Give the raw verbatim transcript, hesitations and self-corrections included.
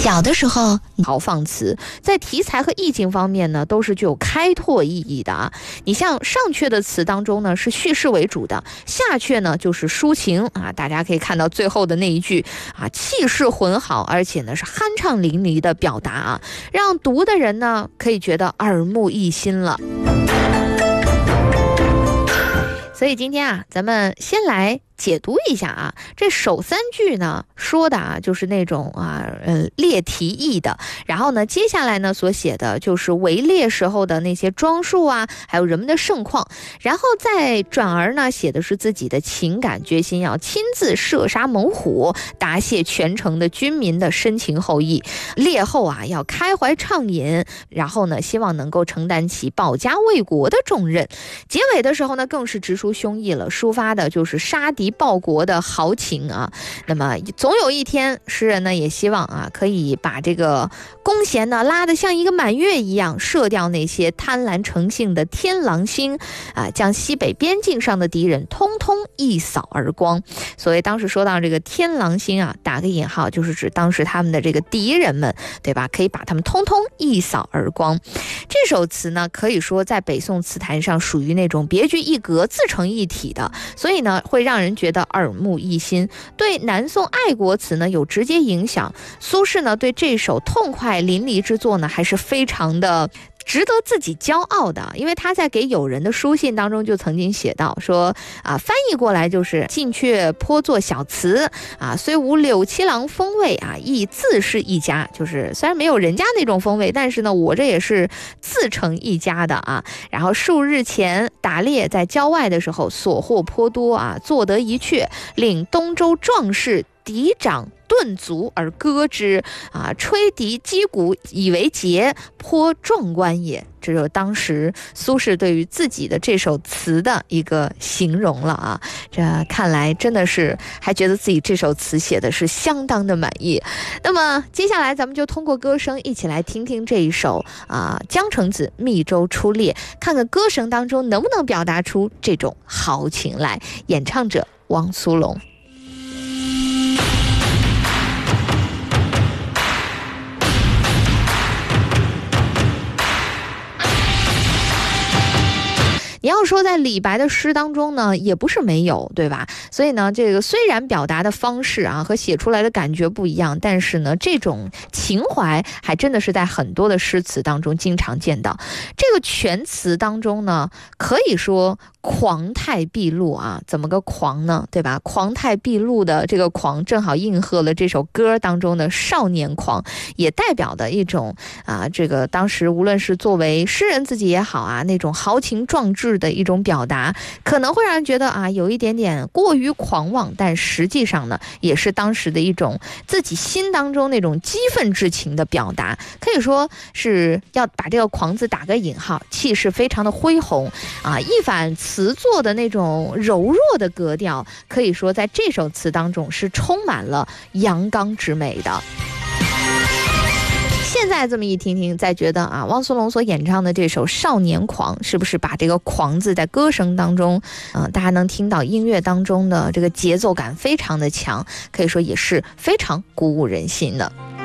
小的时候豪放词在题材和意境方面呢，都是具有开拓意义的啊。你像上阙的词当中呢，是叙事为主的，下阙呢就是抒情啊。大家可以看到最后的那一句啊，气势浑好，而且呢是酣畅淋漓的表达啊，让读的人呢可以觉得耳目一新了。所以今天啊，咱们先来解读一下啊，这首三句呢说的啊就是那种啊呃列题意的，然后呢接下来呢所写的就是围猎时候的那些装束啊，还有人们的盛况，然后再转而呢写的是自己的情感决心，要亲自射杀猛虎，答谢全城的军民的深情厚谊，猎后啊要开怀畅饮，然后呢希望能够承担起保家卫国的重任。结尾的时候呢更是直抒胸臆了，抒发的就是杀敌报国的豪情啊。那么总有一天，诗人呢也希望啊可以把这个弓弦呢拉得像一个满月一样，射掉那些贪婪成性的天狼星啊，将西北边境上的敌人通通一扫而光。所以当时说到这个天狼星啊，打个引号，就是指当时他们的这个敌人们，对吧？可以把他们通通一扫而光。这首词呢可以说在北宋词坛上属于那种别具一格、自成一体的，所以呢会让人觉得耳目一新，对南宋爱国词呢有直接影响。苏轼呢对这首痛快淋漓之作呢还是非常的值得自己骄傲的，因为他在给友人的书信当中就曾经写到说啊，翻译过来就是进却颇作小词啊，虽无柳七郎风味啊，亦自是一家，就是虽然没有人家那种风味，但是呢我这也是自成一家的啊。然后数日前打猎在郊外的时候，所获颇多啊，做得一阙，令东周壮士敌长顿足而歌之啊，吹笛击鼓以为节，颇壮观也。这就是当时苏轼对于自己的这首词的一个形容了啊。这看来真的是还觉得自己这首词写的是相当的满意。那么接下来咱们就通过歌声一起来听听这一首啊《江城子·密州出猎》，看看歌声当中能不能表达出这种豪情来。演唱者汪苏泷。你要说在李白的诗当中呢，也不是没有，对吧？所以呢，这个虽然表达的方式啊和写出来的感觉不一样，但是呢，这种情怀还真的是在很多的诗词当中经常见到。这个全词当中呢，可以说狂态毕露啊，怎么个狂呢？对吧？狂态毕露的这个狂，正好应和了这首歌当中的少年狂，也代表的一种啊，这个当时无论是作为诗人自己也好啊，那种豪情壮志的一种表达，可能会让人觉得啊有一点点过于狂妄，但实际上呢也是当时的一种自己心当中那种激愤之情的表达，可以说是要把这个狂字打个引号，气势非常的恢宏啊，一反词作的那种柔弱的格调，可以说在这首词当中是充满了阳刚之美的。现在这么一听听，再觉得啊，汪苏泷所演唱的这首《少年狂》，是不是把这个狂字在歌声当中，嗯、呃，大家能听到音乐当中的这个节奏感非常的强，可以说也是非常鼓舞人心的。